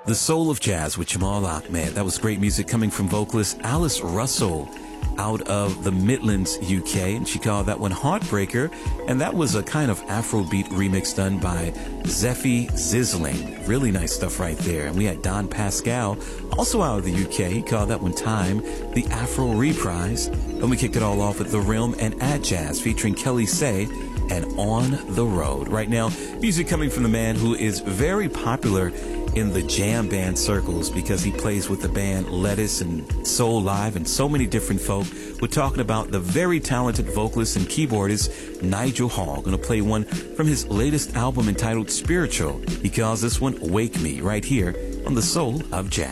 The Soul of Jazz with Jamal Ahmed. That was great music coming from vocalist Alice Russell out of the Midlands, UK, and she called that one Heartbreaker, and that was a kind of Afrobeat remix done by Zeffy Zisling. Really nice stuff right there. And we had Don Pascal, also out of the UK. He called that one Time, the Afro Reprise. And we kicked it all off with The Realm and Ad Jazz featuring Kelly Say and On the Road. Right now, music coming from the man who is very popular in the jam band circles because he plays with the band Lettuce and Soul Live and so many different folk. We're talking about the very talented vocalist and keyboardist Nigel Hall. Going to play one from his latest album entitled Spiritual. He calls this one Wake Me right here on The Soul of Jazz.